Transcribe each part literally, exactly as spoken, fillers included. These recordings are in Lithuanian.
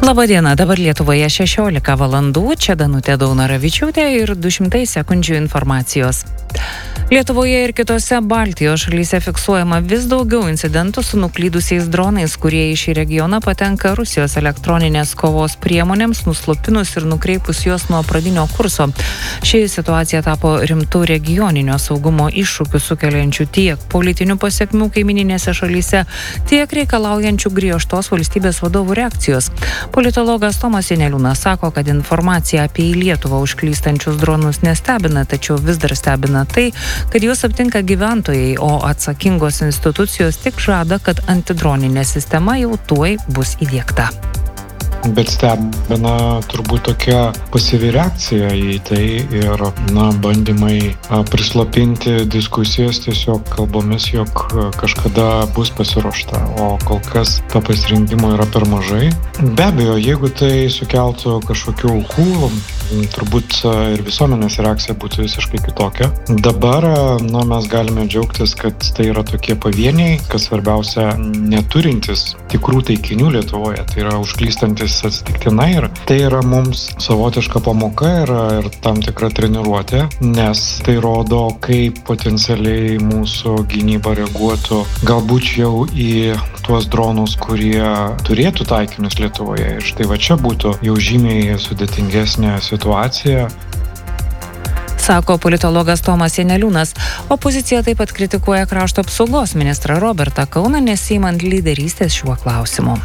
Labadiena, dabar Lietuvoje šešiolika valandų, čia Danutė Daunoravičiūtė ir du šimtai sekundžių informacijos. Lietuvoje ir kitose Baltijos šalyse fiksuojama vis daugiau incidentų su nuklydusiais dronais, kurie į šį regioną patenka Rusijos elektroninės kovos priemonėms, nuslopinus ir nukreipus juos nuo pradinio kurso. Ši situacija tapo rimtų regioninio saugumo iššūkių sukeliančių tiek politinių pasiekmių kaimininėse šalyse, tiek reikalaujančių griežtos valstybės vadovų reakcijos. Politologas Tomas Janeliūnas sako, kad informacija apie į Lietuvą užklystančius dronus nestebina, tačiau vis dar stebina tai, kad juos aptinka gyventojai, o atsakingos institucijos tik žada, kad antidroninė sistema jau tuoj bus įdiegta. Bet stebina turbūt tokia pasyvi reakcija į tai ir na, bandymai a, prislopinti diskusijas tiesiog kalbomis, jog kažkada bus pasiruošta, o kol kas to pasirinkimo yra per mažai. Be abejo, jeigu tai sukeltų kažkokių aukų, turbūt ir visuomenės reakcija būtų visiškai kitokia. Dabar na, mes galime džiaugtis, kad tai yra tokie pavieniai, kas svarbiausia neturintis tikrų taikinių Lietuvoje, tai yra užklystantis atsitiktinai ir tai yra mums savotiška pamoka ir, ir tam tikra treniruotė, nes tai rodo, kaip potencialiai mūsų gynyba reaguotų galbūt jau į tuos dronus, kurie turėtų taikinius Lietuvoje. Ir štai va čia būtų jau žymiai sudėtingesnė situacija. Sako politologas Tomas Janeliūnas. Opozicija taip pat kritikuoja krašto apsaugos ministrą Robertą Kauną, nesiimant lyderystės šiuo klausimu.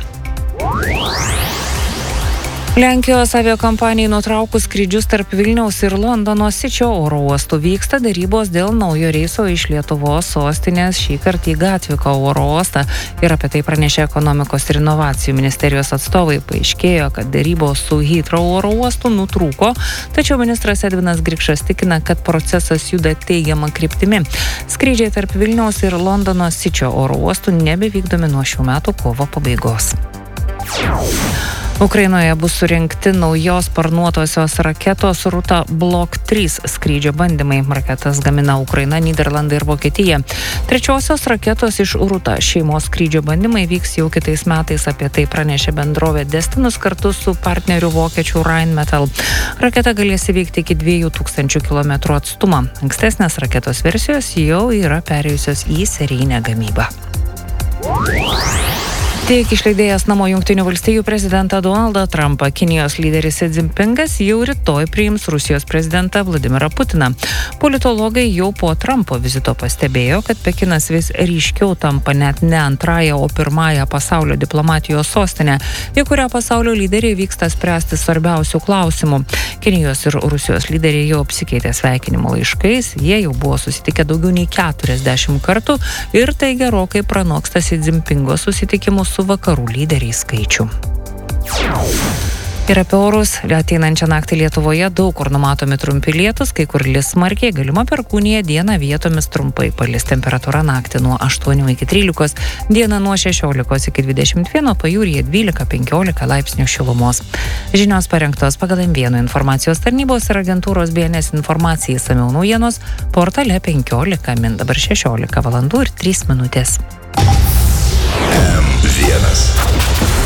Lenkijos aviakompanijai nutraukus skrydžius tarp Vilniaus ir Londono Sičio oro uostų vyksta darybos dėl naujo reiso iš Lietuvos sostinės šįkart į Gatviko oro uostą ir apie tai pranešė ekonomikos ir inovacijų ministerijos atstovai. Paaiškėjo, kad darybos su Heathrow oro uostu nutrūko, tačiau ministras Edvinas Grikšas tikina, kad procesas juda teigiama kryptimi. Skrydžiai tarp Vilniaus ir Londono Sičio oro uostų nebevykdomi nuo šių metų kovo pabaigos. Ukrainoje bus surinkti naujos sparnuotosios raketos Ruta Blok trys skrydžio bandymai. Raketas gamina Ukraina, Nyderlandai ir Vokietija. Trečiosios raketos iš Ruta šeimos skrydžio bandymai vyks jau kitais metais, apie tai pranešė bendrovė Destinus kartu su partneriu vokiečių Rheinmetall. Raketa galės įveikti iki dviejų tūkstančių kilometrų atstumą. Ankstesnės raketos versijos jau yra perėjusios į serijinę gamybą. Tiek išleidėjas namo Jungtinių valstijų prezidentą Donaldą Trumpą, Kinijos lyderis Si Dzinpingas jau rytoj priims Rusijos prezidentą Vladimirą Putiną. Politologai jau po Trumpo vizito pastebėjo, kad Pekinas vis ryškiau tampa net ne antrąją, o pirmąją pasaulio diplomatijos sostinę, į kurią pasaulio lyderiai vyksta spręsti svarbiausių klausimų. Kinijos ir Rusijos lyderiai jau apsikeitė sveikinimo laiškais, jie jau buvo susitikę daugiau nei keturiasdešimt kartų ir tai gerokai pranoksta Si Dzinpingo susitikimus su vakarų lyderiais skaičių. Ir apie orus. Ateinančią naktį Lietuvoje daug kur numatomi trumpi lietūs, kai kur lis smarkiai, galima perkūnija, dieną vietomis trumpai palis. Temperatūra naktį nuo aštuonių iki trylikos, dieną nuo šešiolikos iki dvidešimt vieno, pajūryje dvylika penkiolika laipsnių šilumos. Žinios parengtos pagal M vienas informacijos tarnybos ir agentūros B N S informacijai, išsamiau naujienos portale penkiolika min, dabar šešiolika valandų ir trys minutės. M vienas.